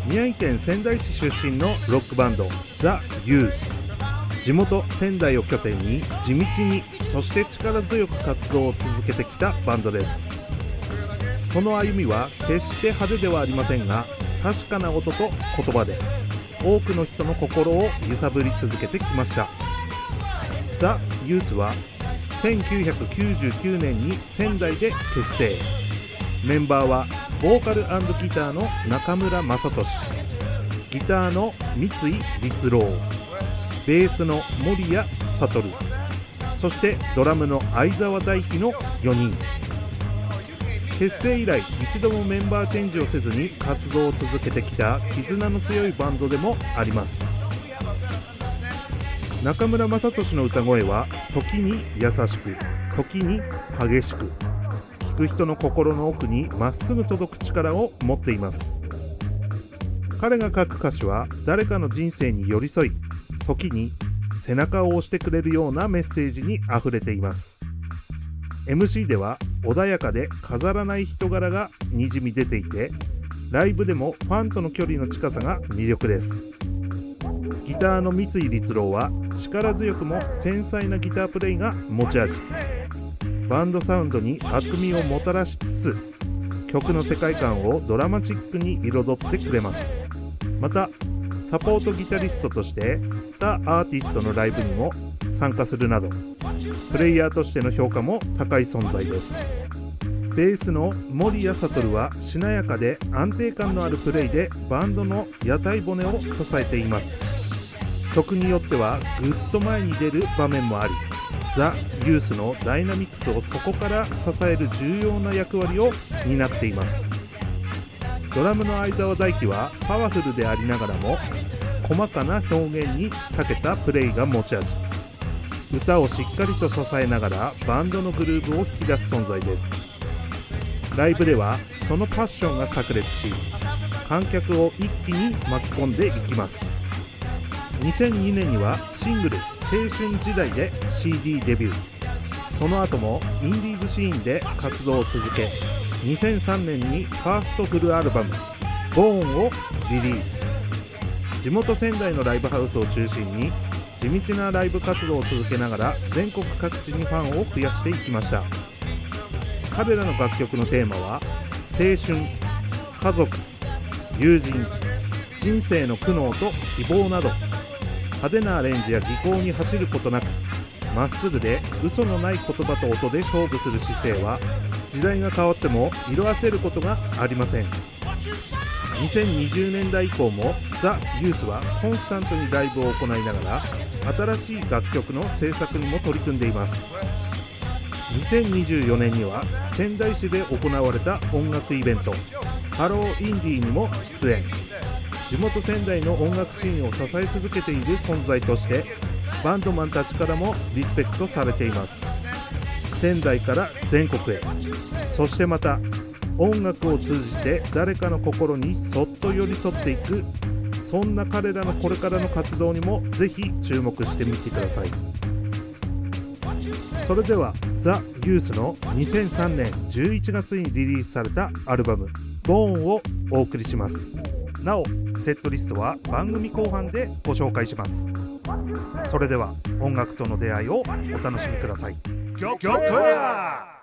宮城県仙台市出身のロックバンドザ・ユース。地元仙台を拠点に地道にそして力強く活動を続けてきたバンドです。その歩みは決して派手ではありませんが、確かな音と言葉で多くの人の心を揺さぶり続けてきました。ザ・ユースは1999年に仙台で結成。メンバーはボーカル&ギターの中村雅俊、ギターの三井律郎、ベースの森谷悟、そしてドラムの相沢大樹の4人。結成以来一度もメンバーチェンジをせずに活動を続けてきた絆の強いバンドでもあります。中村雅俊の歌声は時に優しく、時に激しく、聴く人の心の奥にまっすぐ届く力を持っています。彼が書く歌詞は誰かの人生に寄り添い、時に背中を押してくれるようなメッセージにあふれています。 MC では穏やかで飾らない人柄がにじみ出ていて、ライブでもファンとの距離の近さが魅力です。ギターの三井律郎は力強くも繊細なギタープレイが持ち味。バンドサウンドに厚みをもたらしつつ、曲の世界観をドラマチックに彩ってくれます。またサポートギタリストとして他アーティストのライブにも参加するなど、プレイヤーとしての評価も高い存在です。ベースの森谷悟はしなやかで安定感のあるプレイでバンドの屋台骨を支えています。曲によってはぐっと前に出る場面もあり、ザ・ユースのダイナミクスをそこから支える重要な役割を担っています。ドラムの相沢大樹はパワフルでありながらも細かな表現に長けたプレイが持ち味。歌をしっかりと支えながらバンドのグルーヴを引き出す存在です。ライブではそのパッションが炸裂し、観客を一気に巻き込んでいきます。2002年にはシングル青春時代で CD デビュー。その後もインディーズシーンで活動を続け、2003年にファーストフルアルバムボーンをリリース。地元仙台のライブハウスを中心に地道なライブ活動を続けながら全国各地にファンを増やしていきました。彼らの楽曲のテーマは青春、家族、友人、人生の苦悩と希望など、派手なアレンジや技巧に走ることなく、まっすぐで嘘のない言葉と音で勝負する姿勢は時代が変わっても色あせることがありません。2020年代以降もザ・ユースはコンスタントにライブを行いながら新しい楽曲の制作にも取り組んでいます。2024年には仙台市で行われた音楽イベントハローインディーにも出演。地元仙台の音楽シーンを支え続けている存在としてバンドマンたちからもリスペクトされています。仙台から全国へ、そしてまた音楽を通じて誰かの心にそっと寄り添っていく、そんな彼らのこれからの活動にもぜひ注目してみてください。それではザ・ユースの2003年11月にリリースされたアルバムボーンをお送りします。なおセットリストは番組後半でご紹介します。それでは音楽との出会いをお楽しみください。